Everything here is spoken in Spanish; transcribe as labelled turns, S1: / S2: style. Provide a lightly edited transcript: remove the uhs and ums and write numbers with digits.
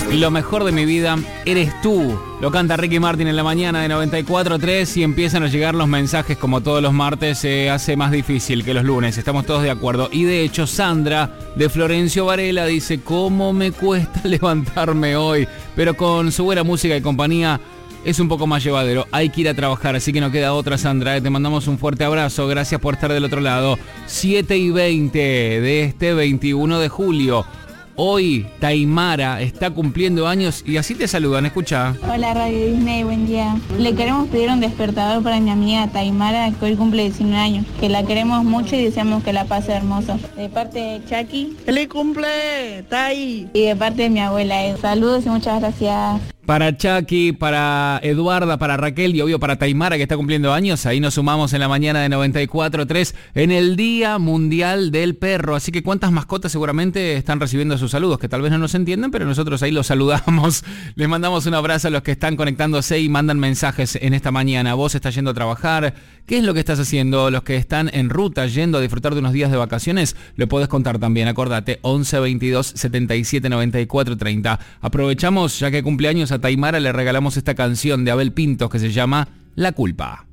S1: Lo mejor de mi vida eres tú. Lo canta Ricky Martin en la mañana de 94.3 y empiezan a llegar los mensajes como todos los martes. Se hace más difícil que los lunes, estamos todos de acuerdo. Y de hecho Sandra de Florencio Varela dice: ¿cómo me cuesta levantarme hoy? Pero con su buena música y compañía es un poco más llevadero. Hay que ir a trabajar, así que no queda otra, Sandra. Te mandamos un fuerte abrazo, gracias por estar del otro lado. 7:20 de este 21 de julio. Hoy Taimara está cumpliendo años y así te saludan, escucha.
S2: Hola Radio Disney, buen día. Le queremos pedir un despertador para mi amiga Taimara, que hoy cumple 19 años. Que la queremos mucho y deseamos que la pase hermoso. De parte de Chucky.
S3: ¡Feliz cumple, Tai!
S2: Y de parte de mi abuela Ed. Saludos y muchas gracias.
S1: Para Chucky, para Eduarda, para Raquel y obvio para Taimara, que está cumpliendo años. Ahí nos sumamos en la mañana de 94.3 en el Día Mundial del Perro. Así que cuántas mascotas seguramente están recibiendo sus saludos, que tal vez no nos entienden, pero nosotros ahí los saludamos. Les mandamos un abrazo a los que están conectándose y mandan mensajes en esta mañana. Vos estás yendo a trabajar. ¿Qué es lo que estás haciendo? Los que están en ruta yendo a disfrutar de unos días de vacaciones, lo podés contar también. Acordate, 11 22 77 94 30. Aprovechamos, ya que cumpleaños a Taimara, le regalamos esta canción de Abel Pintos que se llama La Culpa.